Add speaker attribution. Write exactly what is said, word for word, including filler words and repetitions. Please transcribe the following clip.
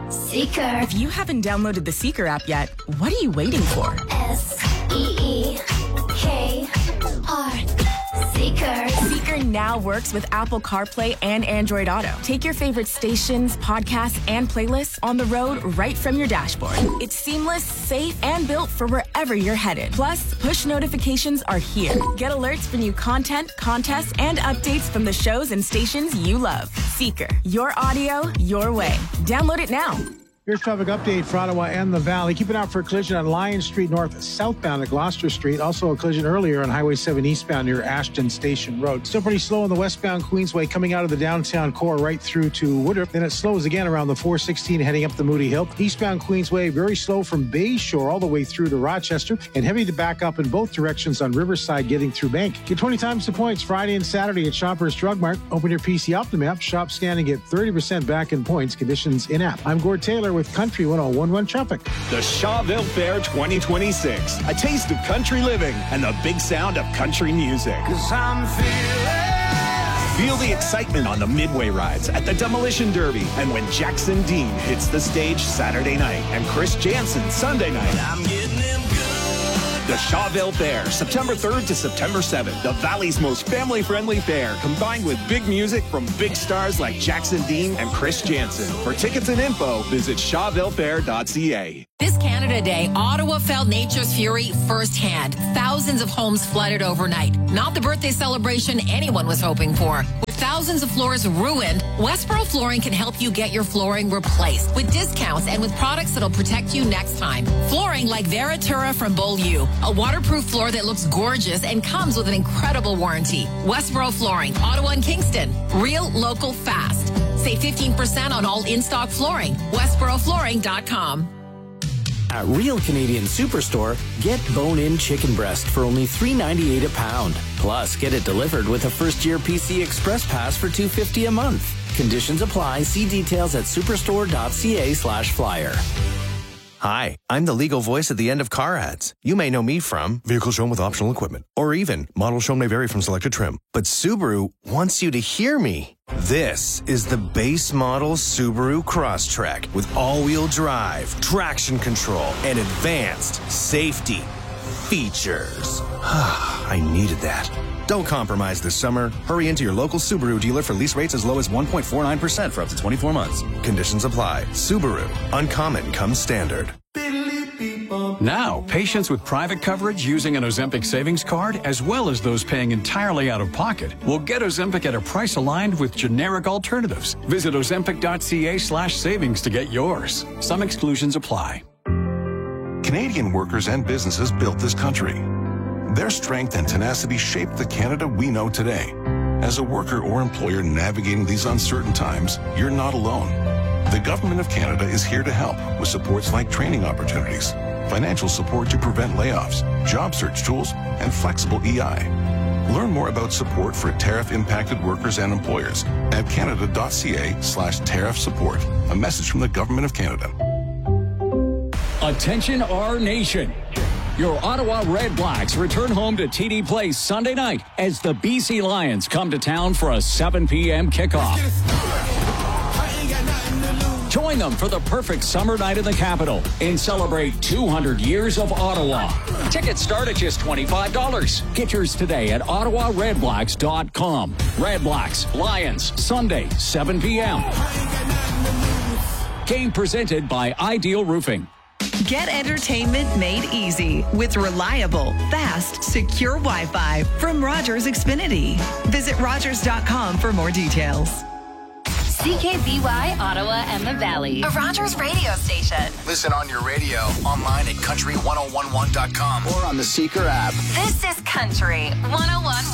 Speaker 1: Seeker.
Speaker 2: If you haven't downloaded the Seeker app yet, what are you waiting for?
Speaker 1: S E E K R. Seeker.
Speaker 2: Seeker now works with Apple CarPlay and Android Auto. Take your favorite stations, podcasts, and playlists on the road right from your dashboard. It's seamless, safe, and built for wherever you're headed. Plus, push notifications are here. Get alerts for new content, contests, and updates from the shows and stations you love. Seeker. Your audio, your way. Download it now.
Speaker 3: Here's traffic update for Ottawa and the Valley. Keep an eye out for a collision on Lyon Street North southbound at Gloucester Street. Also a collision earlier on Highway seven eastbound near Ashton Station Road. Still pretty slow on the westbound Queensway coming out of the downtown core right through to Woodruff. Then it slows again around the four sixteen heading up the Moody Hill. Eastbound Queensway very slow from Bayshore all the way through to Rochester and heavy to back up in both directions on Riverside getting through Bank. Get twenty times the points Friday and Saturday at Shoppers Drug Mart. Open your P C Optim app. Shop standing at thirty percent back in points. Conditions in app. I'm Gord Taylor with Country one oh one one Traffic.
Speaker 4: The Shawville Fair twenty twenty-six. A taste of country living and the big sound of country music.
Speaker 5: 'Cause I'm feeling.
Speaker 4: Feel the excitement on the Midway rides at the Demolition Derby and when Jackson Dean hits the stage Saturday night and Chris Jansen Sunday night.
Speaker 5: I'm getting them good.
Speaker 4: The Shawville Fair, September third to September seventh. The Valley's most family-friendly fair, combined with big music from big stars like Jackson Dean and Chris Jansen. For tickets and info, visit shawville fair dot c a.
Speaker 6: This Canada Day, Ottawa felt nature's fury firsthand. Thousands of homes flooded overnight. Not the birthday celebration anyone was hoping for. With thousands of floors ruined, Westboro Flooring can help you get your flooring replaced with discounts and with products that'll protect you next time. Flooring like Veratura from Beaulieu, a waterproof floor that looks gorgeous and comes with an incredible warranty. Westboro Flooring, Ottawa and Kingston. Real, local, fast. Save fifteen percent on all in-stock flooring. westboro flooring dot com.
Speaker 7: At Real Canadian Superstore, get bone-in chicken breast for only three ninety-eight a pound. Plus, get it delivered with a first-year P C Express Pass for two fifty a month. Conditions apply. See details at superstore dot c a slash flyer.
Speaker 8: Hi, I'm the legal voice at the end of car ads. You may know me from Vehicle Shown with Optional Equipment, or even Model Shown may vary from selected trim. But Subaru wants you to hear me. This is the base model Subaru Crosstrek with all-wheel drive, traction control, and advanced safety features. I needed that. Don't compromise this summer. Hurry into your local Subaru dealer for lease rates as low as one point four nine percent for up to twenty-four months. Conditions apply. Subaru. Uncommon comes standard.
Speaker 9: Now, patients with private coverage using an Ozempic savings card, as well as those paying entirely out of pocket, will get Ozempic at a price aligned with generic alternatives. Visit ozempic dot c a slash savings to get yours. Some exclusions apply.
Speaker 10: Canadian workers and businesses built this country. Their strength and tenacity shaped the Canada we know today. As a worker or employer navigating these uncertain times, you're not alone. The Government of Canada is here to help with supports like training opportunities, financial support to prevent layoffs, job search tools, and flexible E I. Learn more about support for tariff-impacted workers and employers at canada dot c a slash tariff support. A message from the Government of Canada.
Speaker 9: Attention, our nation. Your Ottawa Red Blacks return home to T D Place Sunday night as the B C Lions come to town for a seven p.m. kickoff. Join them for the perfect summer night in the capital and celebrate two hundred years of Ottawa. Tickets start at just twenty-five dollars. Get yours today at ottawa red blacks dot com. Red Blacks, Lions, Sunday, seven p.m. Game presented by Ideal Roofing.
Speaker 11: Get entertainment made easy with reliable, fast, secure Wi-Fi from Rogers Xfinity. Visit rogers dot com for more details.
Speaker 1: C K B Y, Ottawa and the Valley.
Speaker 6: A Rogers radio station.
Speaker 12: Listen on your radio, online at country ten eleven dot com, or on the Seeker app.
Speaker 6: This is Country one oh one.